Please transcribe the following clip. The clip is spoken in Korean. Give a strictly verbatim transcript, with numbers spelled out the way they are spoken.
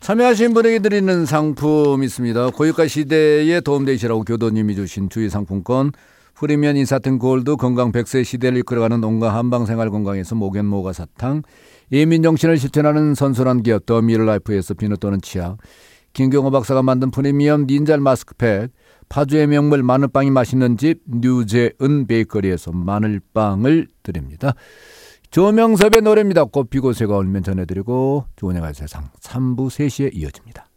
참여하신 분에게 드리는 상품 있습니다. 고유가 시대에 도움되시라고 교도님이 주신 주의 상품권, 프리미엄 인사튼 골드 건강 백 세 시대를 이끌어가는 온갖 한방생활 건강에서 목연 모가 사탕, 이민정신을 실천하는 선순환 기업 더 미러라이프에서 비누 또는 치약, 김경호 박사가 만든 프리미엄 닌잘 마스크팩, 파주의 명물 마늘빵이 맛있는 집 뉴제은 베이커리에서 마늘빵을 드립니다. 조명섭의 노래입니다. 꽃피고 새가 울면 전해드리고 좋은 해가 세상 삼 부 세 시에 이어집니다.